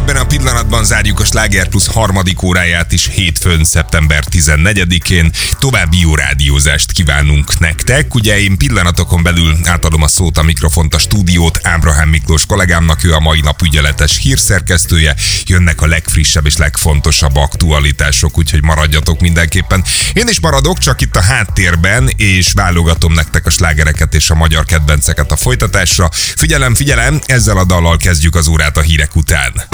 Ebben a pillanatban zárjuk a Sláger Plus harmadik óráját is hétfőn, szeptember 14-én. További jó rádiózást kívánunk nektek. Ugye én pillanatokon belül átadom a szót, a mikrofont, a stúdiót Ábrahám Miklós kollégámnak, ő a mai nap ügyeletes hírszerkesztője. Jönnek a legfrissebb és legfontosabb aktualitások, úgyhogy maradjatok mindenképpen. Én is maradok, csak itt a háttérben, és válogatom nektek a slágereket és a magyar kedvenceket a folytatásra. Figyelem, figyelem, ezzel a dallal kezdjük az órát a hírek után.